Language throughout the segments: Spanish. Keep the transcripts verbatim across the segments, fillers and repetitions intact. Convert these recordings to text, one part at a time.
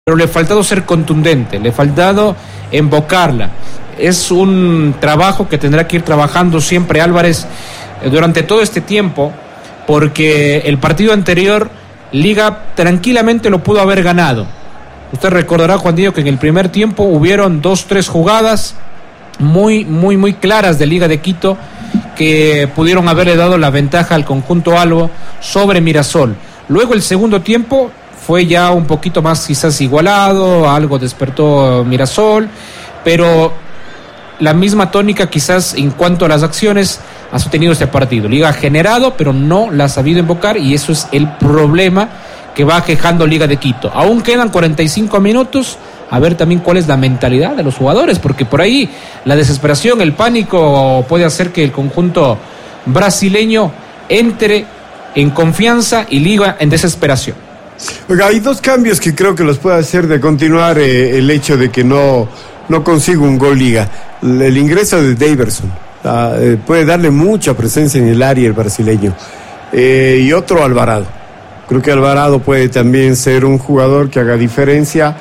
pero le ha faltado ser contundente, le ha faltado embocarla. Es un trabajo que tendrá que ir trabajando siempre Álvarez durante todo este tiempo, porque el partido anterior Liga tranquilamente lo pudo haber ganado. Usted recordará, Juan Diego, que en el primer tiempo hubieron dos, tres jugadas muy, muy, muy claras de Liga de Quito que pudieron haberle dado la ventaja al conjunto albo sobre Mirasol. Luego el segundo tiempo fue ya un poquito más quizás igualado, algo despertó Mirasol, pero la misma tónica quizás en cuanto a las acciones ha sostenido este partido. Liga ha generado, pero no la ha sabido invocar, y eso es el problema que va aquejando Liga de Quito. Aún quedan cuarenta y cinco minutos, a ver también cuál es la mentalidad de los jugadores, porque por ahí la desesperación, el pánico puede hacer que el conjunto brasileño entre en confianza y Liga en desesperación. Oiga, hay dos cambios que creo que los puede hacer de continuar eh, el hecho de que no, no consiga un gol Liga. El ingreso de Daverson ah, eh, puede darle mucha presencia en el área el brasileño. Eh, y otro Alvarado. Creo que Alvarado puede también ser un jugador que haga diferencia.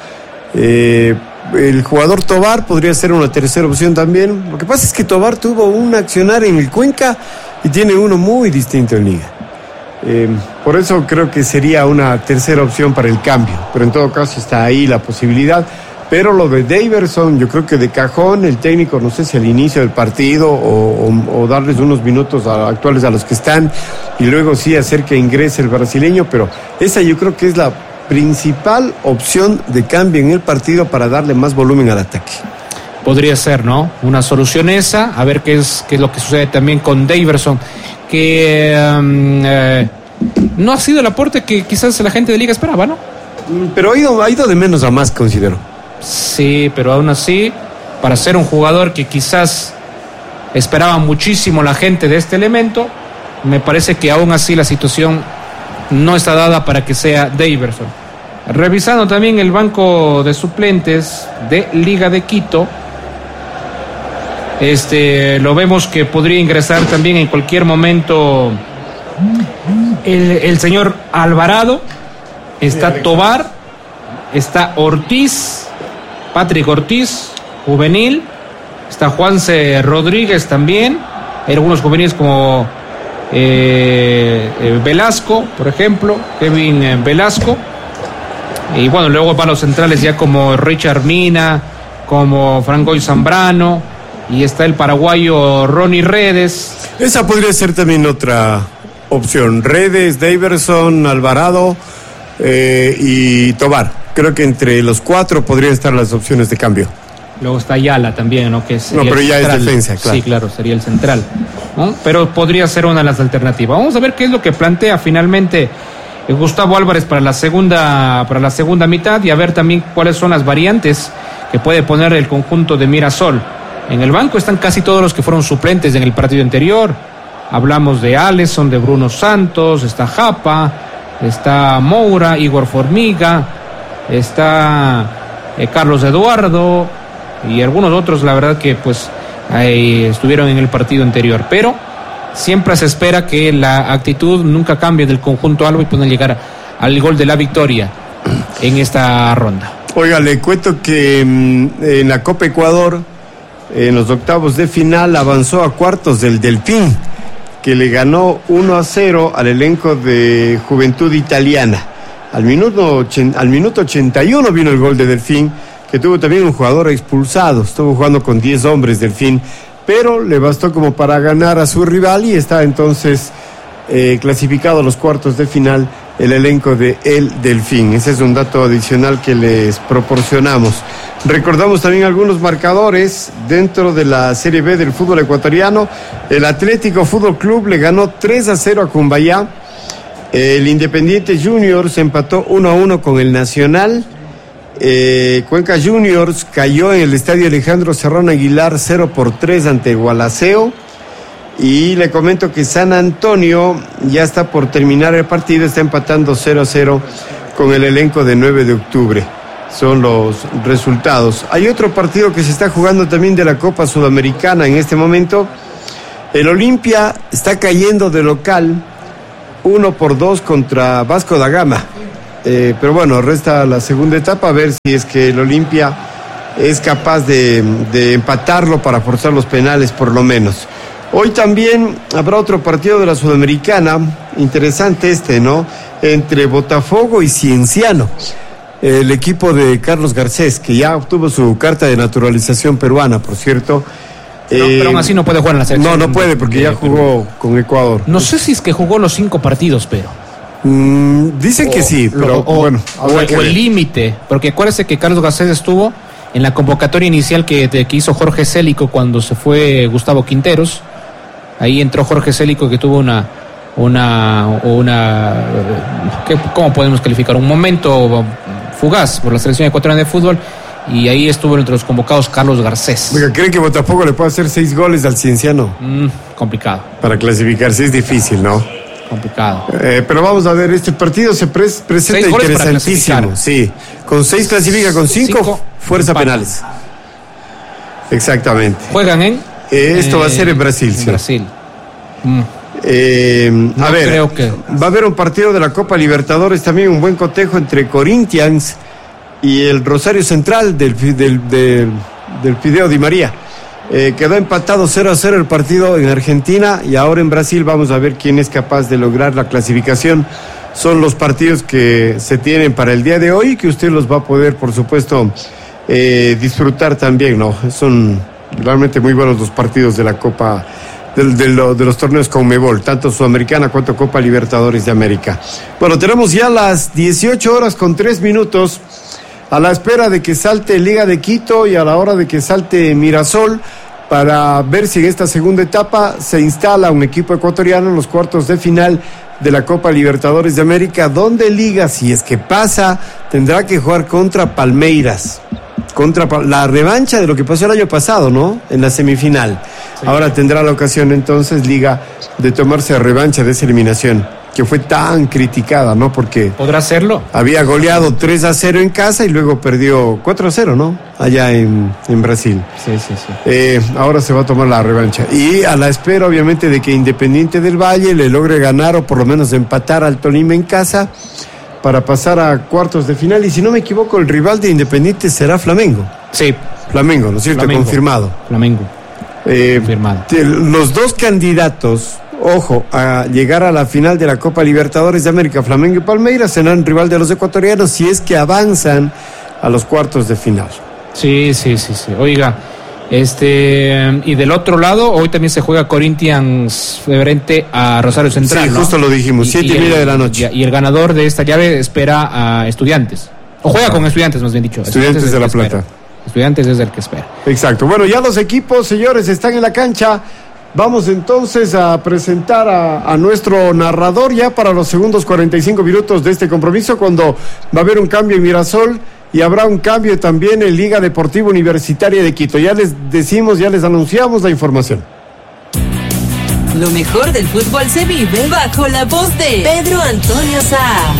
Eh, el jugador Tobar podría ser una tercera opción también. Lo que pasa es que Tobar tuvo un accionar en el Cuenca y tiene uno muy distinto en Liga. Eh, por eso creo que sería una tercera opción para el cambio, pero en todo caso está ahí la posibilidad. Pero lo de Daverson, yo creo que de cajón el técnico, no sé si al inicio del partido o, o, o darles unos minutos a, actuales a los que están, y luego sí hacer que ingrese el brasileño, pero esa yo creo que es la principal opción de cambio en el partido para darle más volumen al ataque. Podría ser, ¿no? Una solución esa, a ver qué es, qué es lo que sucede también con Daverson, que um, eh, no ha sido el aporte que quizás la gente de Liga esperaba, ¿no? Pero ha ido, ha ido de menos a más, considero. Sí, pero aún así, para ser un jugador que quizás esperaba muchísimo la gente de este elemento, me parece que aún así la situación no está dada para que sea Daverson. Revisando también el banco de suplentes de Liga de Quito, este, lo vemos que podría ingresar también en cualquier momento el, el señor Alvarado, está Tobar, está Ortiz, Patrick Ortiz, juvenil, está Juanse Rodríguez también, hay algunos juveniles como eh, eh, Velasco, por ejemplo, Kevin eh, Velasco, y bueno, luego van los centrales ya como Richard Mina, como Francois Zambrano, y está el paraguayo Ronnie Redes. Esa podría ser también otra opción, Redes, Daverson, Alvarado eh, y Tobar. Creo que entre los cuatro podrían estar las opciones de cambio. Luego está Ayala también, ¿no? Que no, pero ya es defensa, claro. Sí, claro, sería el central, ¿no? Pero podría ser una de las alternativas. Vamos a ver qué es lo que plantea finalmente Gustavo Álvarez para la segunda, para la segunda mitad, y a ver también cuáles son las variantes que puede poner el conjunto de Mirasol. En el banco están casi todos los que fueron suplentes en el partido anterior. Hablamos de Alisson, de Bruno Santos, está Japa, está Moura, Igor Formiga, está eh, Carlos Eduardo y algunos otros, la verdad que pues ahí estuvieron en el partido anterior, pero siempre se espera que la actitud nunca cambie del conjunto albo y puedan llegar al gol de la victoria en esta ronda. Oiga, le cuento que mmm, en la Copa Ecuador, en los octavos de final, avanzó a cuartos del Delfín, que le ganó uno a cero al elenco de Juventud Italiana. Al minuto, al minuto ochenta y uno vino el gol de Delfín, que tuvo también un jugador expulsado. Estuvo jugando con diez hombres Delfín, pero le bastó como para ganar a su rival y está entonces eh, clasificado a los cuartos de final el elenco de El Delfín. Ese es un dato adicional que les proporcionamos. Recordamos también algunos marcadores dentro de la Serie B del fútbol ecuatoriano. El Atlético Fútbol Club le ganó tres a cero a Cumbayá. El Independiente Juniors empató uno a uno con el Nacional. Eh, Cuenca Juniors cayó en el estadio Alejandro Serrano Aguilar cero por tres ante Gualaceo. Y le comento que San Antonio ya está por terminar el partido, está empatando cero a cero con el elenco de nueve de octubre. Son los resultados. Hay otro partido que se está jugando también de la Copa Sudamericana en este momento. El Olimpia está cayendo de local uno por dos contra Vasco da Gama. eh, pero bueno, resta la segunda etapa, a ver si es que el Olimpia es capaz de, de empatarlo para forzar los penales por lo menos. Hoy también habrá otro partido de la Sudamericana, interesante este, ¿no? Entre Botafogo y Cienciano, el equipo de Carlos Garcés, que ya obtuvo su carta de naturalización peruana, por cierto. No, eh, pero aún así no puede jugar en la selección. No, no puede porque ya jugó con Ecuador. No sé si es que jugó los cinco partidos, pero... Mm, dicen o, que sí, pero o, bueno. O, o el límite, porque acuérdese que Carlos Garcés estuvo en la convocatoria inicial que, que hizo Jorge Célico cuando se fue Gustavo Quinteros. Ahí entró Jorge Célico, que tuvo una, una, una, ¿qué, ¿cómo podemos calificar? Un momento fugaz por la selección ecuatoriana de fútbol, y ahí estuvo entre los convocados Carlos Garcés. Oiga, ¿cree que Botafogo le puede hacer seis goles al Cienciano? Mm, complicado. Para clasificarse es difícil, ¿no? Complicado. Eh, pero vamos a ver, este partido se pre presenta interesantísimo. Sí, con seis clasifica, con cinco, cinco fuerza empate. Penales. Exactamente. Juegan en... Eh, esto eh, va a ser en Brasil. En sí. Brasil. Mm. Eh, a no ver, creo que... va a haber un partido de la Copa Libertadores, también un buen cotejo entre Corinthians y el Rosario Central del, del, del, del Fideo Di María. Eh, quedó empatado cero a cero el partido en Argentina, y ahora en Brasil vamos a ver quién es capaz de lograr la clasificación. Son los partidos que se tienen para el día de hoy, que usted los va a poder, por supuesto, eh, disfrutar también, ¿no? Son realmente muy buenos los partidos de la Copa, de, de, lo, de los torneos Conmebol, tanto Sudamericana cuanto Copa Libertadores de América. Bueno, tenemos ya las dieciocho horas con tres minutos, a la espera de que salte Liga de Quito y a la hora de que salte Mirasol, para ver si en esta segunda etapa se instala un equipo ecuatoriano en los cuartos de final de la Copa Libertadores de América, donde Liga, si es que pasa, tendrá que jugar contra Palmeiras. Contra la revancha de lo que pasó el año pasado, ¿no? En la semifinal. Sí. Ahora tendrá la ocasión entonces Liga de tomarse revancha de esa eliminación, que fue tan criticada, ¿no? Porque ¿podrá hacerlo? Había goleado tres a cero en casa y luego perdió cuatro a cero, ¿no? Allá en, en Brasil. Sí, sí, sí. Eh, ahora se va a tomar la revancha. Y a la espera, obviamente, de que Independiente del Valle le logre ganar o por lo menos empatar al Tolima en casa para pasar a cuartos de final. Y si no me equivoco, el rival de Independiente será Flamengo. Sí. Flamengo, ¿no es cierto? Flamengo. Confirmado. Flamengo. Eh, Confirmado. Los dos candidatos, ojo, a llegar a la final de la Copa Libertadores de América, Flamengo y Palmeiras, serán rival de los ecuatorianos si es que avanzan a los cuartos de final. Sí, sí, sí, sí. Oiga, este, y del otro lado, hoy también se juega Corinthians frente a Rosario Central. Sí, ¿no? Justo lo dijimos, y, siete y, y media el, de la noche. Y el ganador de esta llave espera a Estudiantes. O juega con Estudiantes, más bien dicho. Estudiantes, Estudiantes de La Plata. Espera. Estudiantes es el que espera. Exacto. Bueno, ya los equipos, señores, están en la cancha. Vamos entonces a presentar a, a nuestro narrador ya para los segundos cuarenta y cinco minutos de este compromiso, cuando va a haber un cambio en Mirasol y habrá un cambio también en Liga Deportiva Universitaria de Quito. Ya les decimos, ya les anunciamos la información. Lo mejor del fútbol se vive bajo la voz de Pedro Antonio Saá.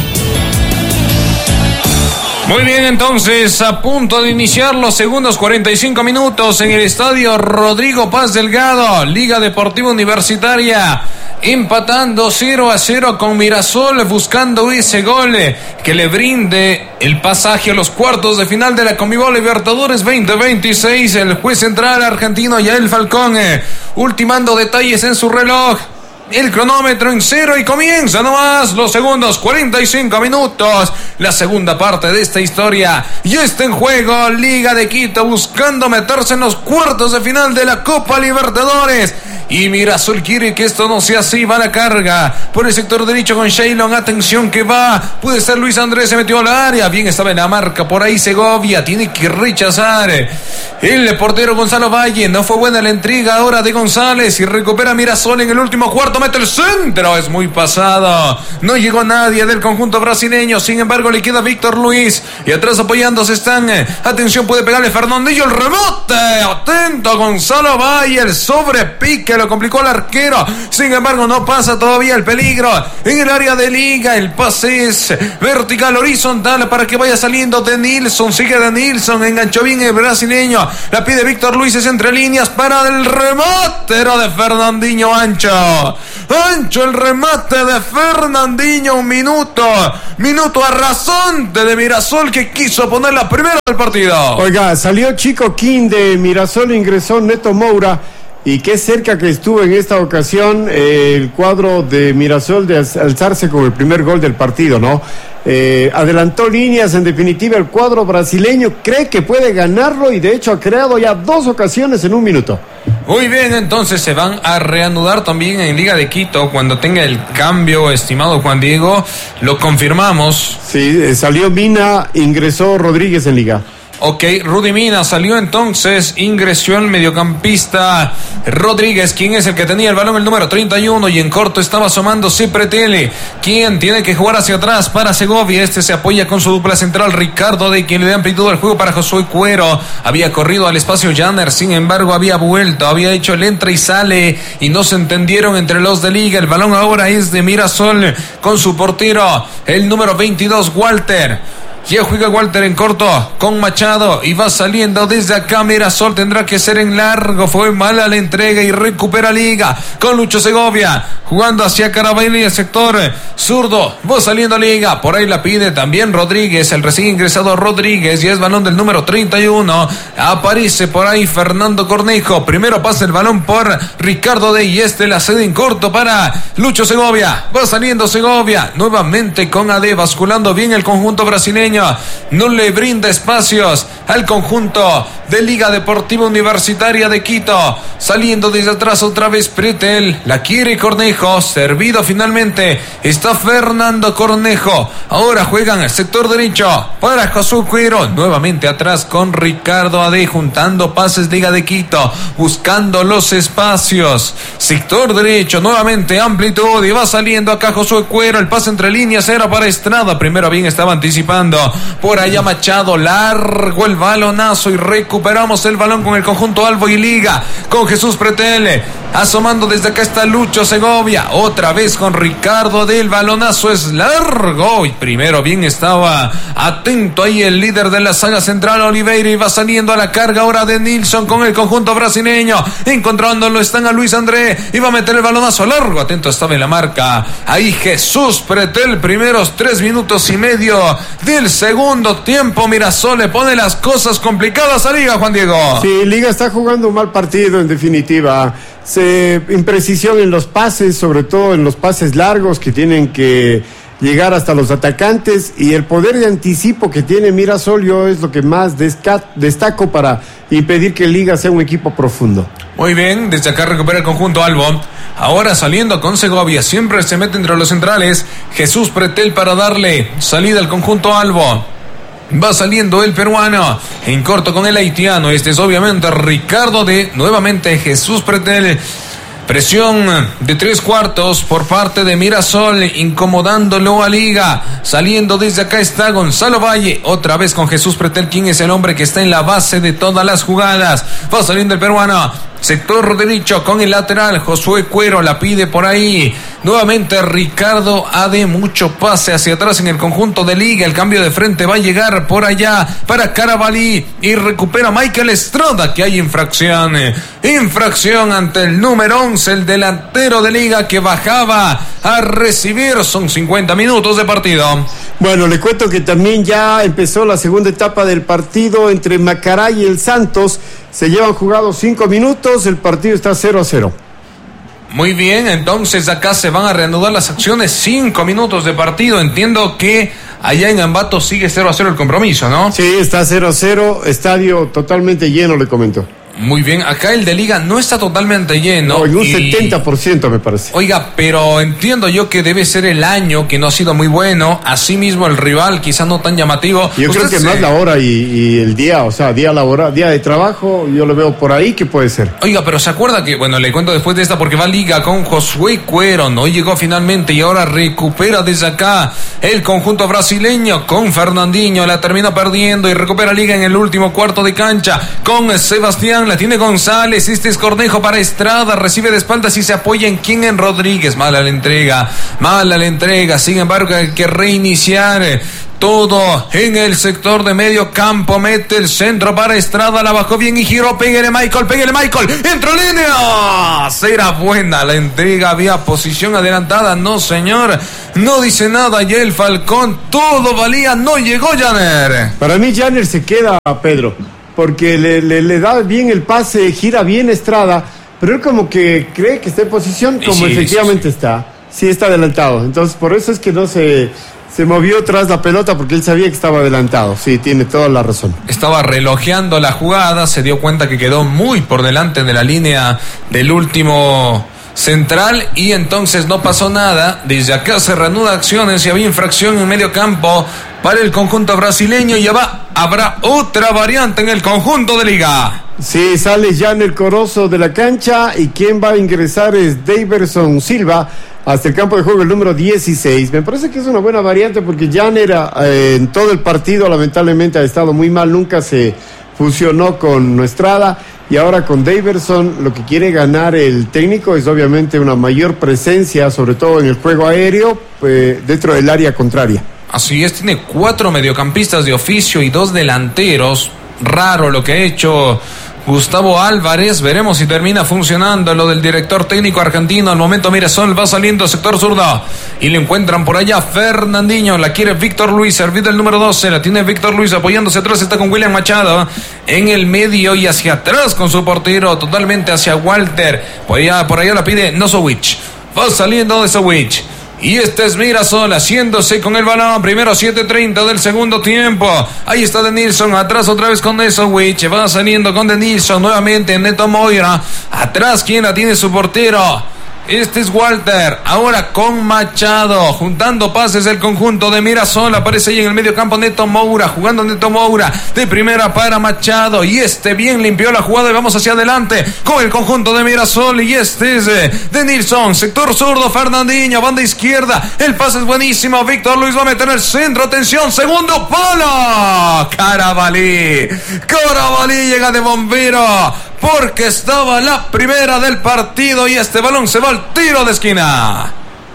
Muy bien, entonces, a punto de iniciar los segundos cuarenta y cinco minutos en el estadio Rodrigo Paz Delgado. Liga Deportiva Universitaria empatando cero a cero con Mirasol, buscando ese gol que le brinde el pasaje a los cuartos de final de la Conmebol Libertadores veinte veintiséis. El juez central argentino Yael Falcón eh, ultimando detalles en su reloj. El cronómetro en cero y comienza nomás los segundos cuarenta y cinco minutos. La segunda parte de esta historia ya está en juego. Liga de Quito buscando meterse en los cuartos de final de la Copa Libertadores. Y Mirasol quiere que esto no sea así. Va la carga por el sector derecho con Shaylon. Atención que va. Puede ser Luis Andrés. Se metió al área. Bien estaba en la marca. Por ahí Segovia. Tiene que rechazar. El portero Gonzalo Valle. No fue buena la intriga ahora de González. Y recupera Mirasol en el último cuarto. Mete el centro. Es muy pasado. No llegó nadie del conjunto brasileño. Sin embargo le queda Víctor Luis. Y atrás apoyándose están. Atención, puede pegarle Fernandillo. El rebote. Atento Gonzalo Valle. El sobrepique. lo complicó el arquero. Sin embargo, no pasa todavía el peligro en el área de Liga. El pase es vertical, horizontal para que vaya saliendo de Nilsson. Sigue de Nilsson, enganchó bien el brasileño. La pide Víctor Luis, es entre líneas para el remate. Era de Fernandinho, ancho. Ancho el remate de Fernandinho. Un minuto. Minuto a razón de Mirasol, que quiso poner la primera del partido. Oiga, salió Chico King de Mirasol, ingresó Neto Moura. Y qué cerca que estuvo en esta ocasión eh, el cuadro de Mirasol de alzarse con el primer gol del partido, ¿no? Eh, adelantó líneas, en definitiva el cuadro brasileño cree que puede ganarlo y de hecho ha creado ya dos ocasiones en un minuto. Muy bien, entonces se van a reanudar también en Liga de Quito cuando tenga el cambio, estimado Juan Diego, lo confirmamos. Sí, eh, salió Mina, ingresó Rodríguez en Liga. Ok, Rudy Mina salió entonces, ingresó el mediocampista Rodríguez, quien es el que tenía el balón, el número treinta y uno, y en corto estaba asomando Cipretele, quien tiene que jugar hacia atrás para Segovia. Este se apoya con su dupla central Ricardo, de quien le da amplitud al juego para Josué Cuero. Había corrido al espacio Janner, sin embargo había vuelto, había hecho el entra y sale y no se entendieron entre los de Liga. El balón ahora es de Mirasol con su portero, el número veintidós, Walter. Ya juega Walter en corto con Machado y va saliendo desde acá. Mirasol tendrá que ser en largo. Fue mala la entrega y recupera Liga con Lucho Segovia jugando hacia Carabalí, el sector zurdo. Va saliendo Liga. Por ahí la pide también Rodríguez, el recién ingresado Rodríguez, y es balón del número treinta y uno. Aparece por ahí Fernando Cornejo. Primero pasa el balón por Ricardo de y este la cede en corto para Lucho Segovia. Va saliendo Segovia nuevamente con A D, basculando bien el conjunto brasileño. No le brinda espacios al conjunto de Liga Deportiva Universitaria de Quito. Saliendo desde atrás otra vez Pretel, la quiere Cornejo, servido finalmente está Fernando Cornejo. Ahora juegan el sector derecho para Josué Cuero, nuevamente atrás con Ricardo A D, juntando pases Liga de Quito, buscando los espacios. Sector derecho, nuevamente amplitud y va saliendo acá Josué Cuero. El pase entre líneas era para Estrada, primero bien estaba anticipando por allá Machado, largo el balonazo y recuperamos el balón con el conjunto Albo y Liga, con Jesús Pretele, asomando desde acá está Lucho Segovia, otra vez con Ricardo del balonazo es largo y primero bien estaba atento ahí el líder de la saga central Oliveira y va saliendo a la carga ahora de Nilsson con el conjunto brasileño, encontrándolo están a Luis André y va a meter el balonazo largo, atento estaba en la marca ahí Jesús Pretel, primeros tres minutos y medio del segundo tiempo. Mirasol le pone las cosas complicadas a Liga, Juan Diego. Sí, Liga está jugando un mal partido en definitiva. Se, imprecisión en los pases, sobre todo en los pases largos que tienen que llegar hasta los atacantes, y el poder de anticipo que tiene Mirasol yo es lo que más desca- destaco para impedir que Liga sea un equipo profundo. Muy bien, desde acá recupera el conjunto Albo. Ahora saliendo con Segovia, siempre se mete entre los centrales Jesús Pretel para darle salida al conjunto Albo. Va saliendo el peruano en corto con el haitiano. Este es obviamente Ricardo de nuevamente Jesús Pretel. Presión de tres cuartos por parte de Mirasol, incomodándolo a Liga. Saliendo desde acá está Gonzalo Valle, otra vez con Jesús Pretel, quien es el hombre que está en la base de todas las jugadas. Va saliendo el peruano, sector derecho con el lateral, Josué Cuero la pide por ahí. Nuevamente Ricardo A D, mucho pase hacia atrás en el conjunto de Liga. El cambio de frente va a llegar por allá para Carabalí y recupera Michael Estrada, que hay infracción. Infracción ante el número once, el delantero de Liga que bajaba a recibir. Son cincuenta minutos de partido. Bueno, le cuento que también ya empezó la segunda etapa del partido entre Macará y el Santos. Se llevan jugados cinco minutos, el partido está cero a cero. Muy bien, entonces acá se van a reanudar las acciones, cinco minutos de partido. Entiendo que allá en Ambato sigue cero a cero el compromiso, ¿no? Sí, está cero a cero, estadio totalmente lleno, le comento. Muy bien, acá el de Liga no está totalmente lleno. No, en un y... setenta por ciento me parece. Oiga, pero entiendo yo que debe ser el año que no ha sido muy bueno. Asimismo el rival quizás no tan llamativo. Yo creo que se... más la hora y, y el día, o sea, día laboral, día de trabajo, yo lo veo por ahí que puede ser. Oiga, pero ¿se acuerda que, bueno, le cuento después de esta porque va Liga con Josué Cuero, no llegó finalmente y ahora recupera desde acá el conjunto brasileño con Fernandinho, la termina perdiendo y recupera Liga en el último cuarto de cancha con Sebastián. la tiene González, este es Cornejo para Estrada, recibe de espaldas y se apoya en quién, en Rodríguez, mala la entrega, mala la entrega, sin embargo hay que reiniciar todo en el sector de medio campo, mete el centro para Estrada, la bajó bien y giró, pégale Michael, pégale Michael, entró línea, será buena la entrega, había posición adelantada, no señor, no dice nada y el Falcón, todo valía, no llegó Janner. Para mí Janner se queda, Pedro, porque le, le, le da bien el pase, gira bien Estrada, pero él como que cree que está en posición, como sí, efectivamente sí, sí. está, sí está adelantado, entonces por eso es que no se... Se movió tras la pelota porque él sabía que estaba adelantado. Sí, tiene toda la razón. Estaba relojeando la jugada, se dio cuenta que quedó muy por delante de la línea del último central y entonces no pasó nada. Desde acá se reanuda acciones y había infracción en medio campo para el conjunto brasileño y ya va, habrá otra variante en el conjunto de Liga. Sí, sale Janner Corozo de la cancha y quien va a ingresar es Daverson Silva hasta el campo de juego, el número dieciséis. Me parece que es una buena variante porque Janner eh, en todo el partido lamentablemente ha estado muy mal, nunca se fusionó con Estrada y ahora con Daverson lo que quiere ganar el técnico es obviamente una mayor presencia, sobre todo en el juego aéreo, eh, dentro del área contraria. Así es, tiene cuatro mediocampistas de oficio y dos delanteros. Raro lo que ha hecho Gustavo Álvarez, veremos si termina funcionando lo del director técnico argentino. Al momento Mirasol va saliendo sector zurdo y le encuentran por allá Fernandinho, la quiere Víctor Luis, servido el número doce, la tiene Víctor Luis apoyándose atrás, está con William Machado en el medio y hacia atrás con su portero, totalmente hacia Walter, por allá, por allá la pide Nosowich, va saliendo de Nosowich. Y este es Mirasol haciéndose con el balón. Primero siete treinta del segundo tiempo. Ahí está Denilson. Atrás otra vez con Nesowich. Va saliendo con Denilson. Nuevamente Neto Moira. Atrás quien la tiene su portero. Este es Walter, ahora con Machado, juntando pases el conjunto de Mirasol, aparece ahí en el medio campo Neto Moura, jugando Neto Moura, de primera para Machado, y este bien limpió la jugada y vamos hacia adelante con el conjunto de Mirasol, y este es eh, de Nilsson, sector zurdo, Fernandinho, banda izquierda, el pase es buenísimo, Víctor Luis va a meter el centro, atención, segundo palo, Carabalí, Carabalí llega de bombero, porque estaba la primera del partido y este balón se va al tiro de esquina.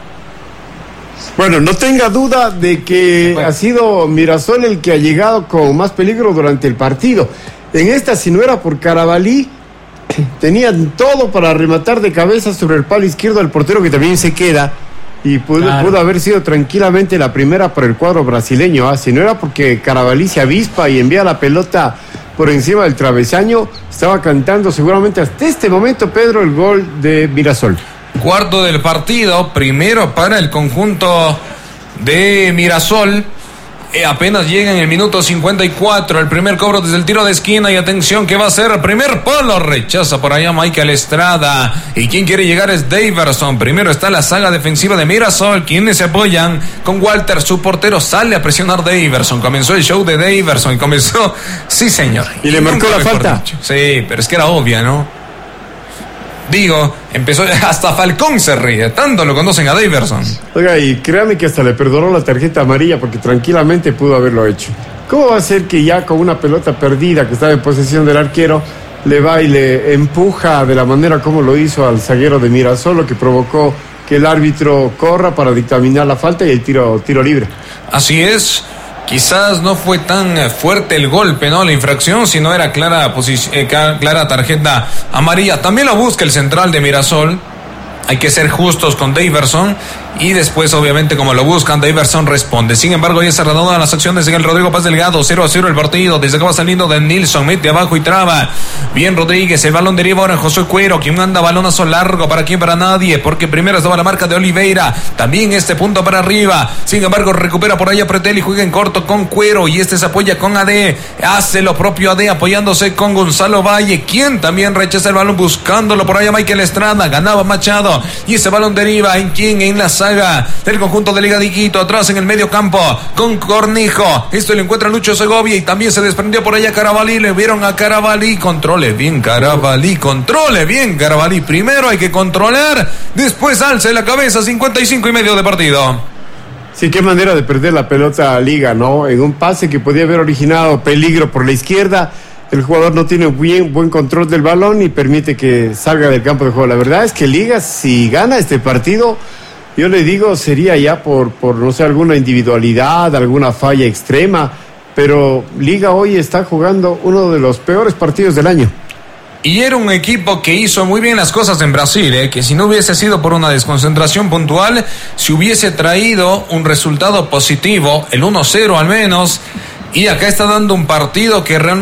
Bueno, no tenga duda de que bueno. ha sido Mirasol el que ha llegado con más peligro durante el partido. En esta, si no era por Carabalí, tenían todo para rematar de cabeza sobre el palo izquierdo del portero, que también se queda, y pudo, claro. pudo haber sido tranquilamente la primera para el cuadro brasileño. ¿eh? Si no era porque Carabalí se avispa y envía la pelota por encima del travesaño, estaba cantando seguramente hasta este momento, Pedro, el gol de Mirasol. Cuarto del partido, primero para el conjunto de Mirasol. Eh, apenas llega en el minuto cincuenta y cuatro, el primer cobro desde el tiro de esquina y atención que va a ser el primer palo, rechaza por allá Michael Estrada y quien quiere llegar es Daverson. Primero está la saga defensiva de Mirasol, quienes se apoyan con Walter, su portero sale a presionar Daverson, comenzó el show de Daverson y comenzó, sí señor. Y, y le marcó la falta. Sí, pero es que era obvia, ¿no? Digo, empezó, hasta Falcón se ríe, tanto lo conocen a Daverson. Oiga, y créame que hasta le perdonó la tarjeta amarilla porque tranquilamente pudo haberlo hecho. ¿Cómo va a ser que ya con una pelota perdida que estaba en posesión del arquero, le va y le empuja de la manera como lo hizo al zaguero de Mirasol, lo que provocó que el árbitro corra para dictaminar la falta y el tiro, tiro libre? Así es. Quizás no fue tan fuerte el golpe, ¿no? La infracción, sino era clara, posic- eh, clara tarjeta amarilla. También lo busca el central de Mirasol. Hay que ser justos con Daverson. Y después, obviamente, como lo buscan, Daverson responde. Sin embargo, ya se reanudan las acciones en el Rodrigo Paz Delgado. cero a cero el partido. Desde que va saliendo de Nilsson. Mete abajo y traba. Bien Rodríguez. El balón deriva ahora en Josué Cuero, quien manda balonazo largo. ¿Para quién? Para nadie. Porque primero estaba la marca de Oliveira. También este punto para arriba. Sin embargo, recupera por allá Pretel y juega en corto con Cuero. Y este se apoya con A D. Hace lo propio A D apoyándose con Gonzalo Valle, quien también rechaza el balón buscándolo por allá Michael Estrada. Ganaba Machado. Y ese balón deriva en quien? En la saga del conjunto de Liga de Quito, atrás en el medio campo con Cornejo, esto lo encuentra Lucho Segovia y también se desprendió por allá Carabalí, le vieron a Carabalí, controle bien Carabalí, controle bien Carabalí, primero hay que controlar, después alce la cabeza, cincuenta y cinco y medio de partido. Sí, qué manera de perder la pelota a Liga, ¿no? En un pase que podía haber originado peligro por la izquierda, el jugador no tiene bien, buen control del balón y permite que salga del campo de juego. La verdad es que Liga, si gana este partido, yo le digo, sería ya por, por no sé, alguna individualidad, alguna falla extrema, pero Liga hoy está jugando uno de los peores partidos del año. Y era un equipo que hizo muy bien las cosas en Brasil, ¿eh? Que si no hubiese sido por una desconcentración puntual, si hubiese traído un resultado positivo, el uno cero al menos, y acá está dando un partido que realmente